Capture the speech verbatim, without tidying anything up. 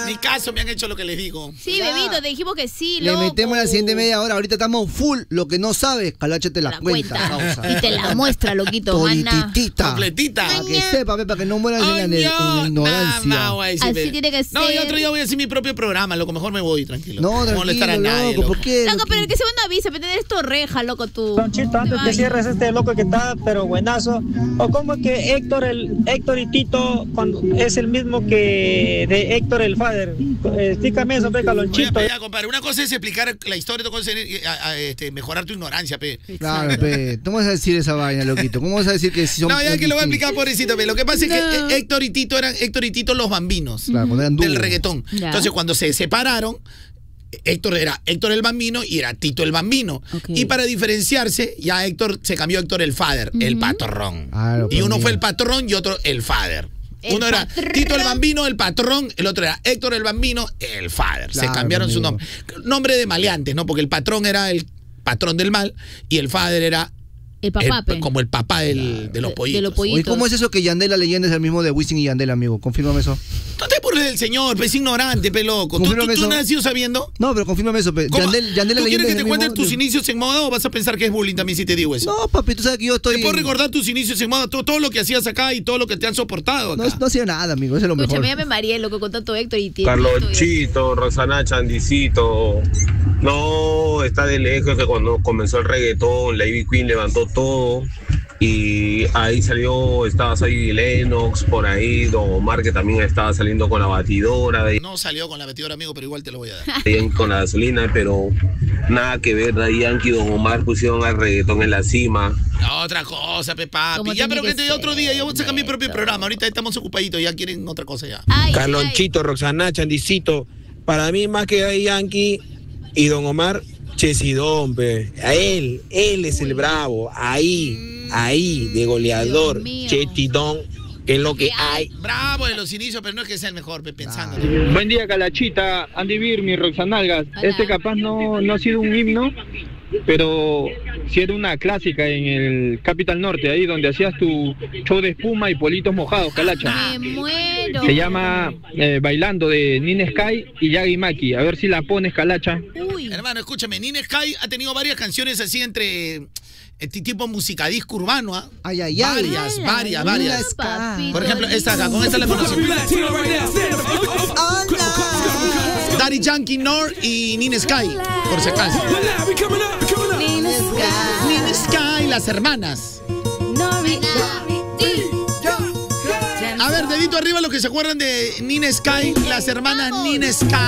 Ni caso me han hecho lo que les digo. Sí, Ya. bebito, te dijimos que sí, Le loco. metemos la siguiente media hora. Ahorita estamos full. Lo que no sabes, Calacha te la, La cuenta. cuenta. causa. Y te la muestra, loquito, mana. Todititita. Completita. Para que sepa, pe, para que no mueras en, la, en Ay, la no, ignorancia. nah, nah, voy a decir, Así pe. tiene que No, y ser. otro día voy a hacer mi propio programa, loco. Mejor me voy, tranquilo. No, No tranquilo, molestar a nadie, loco. loco. ¿Por qué? Loco, pero el que se no avisa, pero tienes tu reja, loco, tú. Lonchito, antes que cierres este loco que está, pero buenazo. ¿O cómo es que Héctor, el, Héctor y Tito cuando, es el mismo que de Héctor el Father? Eh, Explícame eso, pe, Calonchito. Oye, pe, ya, compadre, una cosa es explicar la historia, otra cosa es a- a- este, mejorar tu ignorancia, pe. Claro, pe. ¿Cómo vas a decir esa vaina, loquito? ¿Cómo vas a decir que si son No, ya que lo voy a distintos? explicar, pobrecito, pe. Lo que pasa es que No. eh, Héctor y Tito eran Héctor y Tito los bambinos Claro, cuando eran del dúo. reggaetón. Ya. Entonces, cuando se separaron, Héctor era Héctor el Bambino y era Tito el Bambino. Ok. Y para diferenciarse, ya Héctor se cambió a Héctor el Father, el patrón. Claro, y uno pues, fue el mira. patrón y otro el Father. El Uno era patrón. Tito el Bambino, el patrón, el otro era Héctor el Bambino, el Father. Claro, se cambiaron su amigo. nombre. Nombre de maleantes, ¿no? Porque el patrón era el patrón del mal y el Father era El papá, el- pe. como el papá del- de los De- pollitos. de los pollitos. Oye, ¿cómo es eso que Yandel la leyenda es el mismo de Wisin y Yandel, amigo? Confírmame eso. No te burles del señor, pues ignorante, pe loco. ¿Tú, tú, Confírmame tú eso. no has nacido sabiendo? No, pero confírmame eso, pe. ¿Cómo? Yandel, Yandel la ¿Tú leyenda quieres que es te el cuenten mismo tus de- inicios en moda o vas a pensar que es bullying también si te digo eso? No, papi, tú sabes que yo estoy... Te puedo recordar tus inicios en moda, todo, todo lo que hacías acá y todo lo que te han soportado acá. No, no hacía nada, amigo, eso es lo mejor. Escúchame, ya me mareé, loco, con tanto Héctor y Tito. Carlonchito, Rosana Chandicito. No, está de lejos que cuando comenzó el reggaetón, la Ivy Queen levantó todo. Y ahí salió, estaba Sadie Lennox, por ahí, Don Omar, que también estaba saliendo con la batidora, de No salió con la batidora, amigo, pero igual te lo voy a dar. ahí con la gasolina, pero nada que ver. Daddy Yankee y Don Omar pusieron al reggaetón en la cima. La otra cosa, pe papi. Como Ya, tiene pero que que te ser, otro día, yo voy a sacar mi propio Neto. programa. Ahorita estamos ocupaditos, ya quieren otra cosa ya. Ay, Carlonchito, Roxana, Chandicito. Para mí, más que Daddy Yankee y Don Omar, Chesidón, pe. A él, él es el bravo. Ahí, ahí, de goleador. Dios mío. Chetidón, que es lo que hay. Bravo de los inicios, pero no es que sea el mejor, pe, pensando. Buen día, Calachita, Andy Birmi, Roxanalgas. Hola. Este capaz no, no ha sido un himno, pero sí era una clásica en el Capital Norte, ahí donde hacías tu show de espuma y politos mojados, Calacha. Me muero. Se llama eh, Bailando de Nina Sky y Yagi Maki. A ver si la pones, Calacha. Uy. Hermano, escúchame, Nina Sky ha tenido varias canciones así entre este tipo música disco urbano, ¿ah? Ay, ay, ay. Varias, Ala, varias, Nina, varias. papito Por ejemplo, esta acá, lindo. con esta la conocí. Daddy Yankee, Nor y Nina Sky, por si acaso. Nina Sky. Nina Sky, las hermanas. A ver, dedito arriba los que se acuerdan de Nina Sky, las hermanas Nina Sky.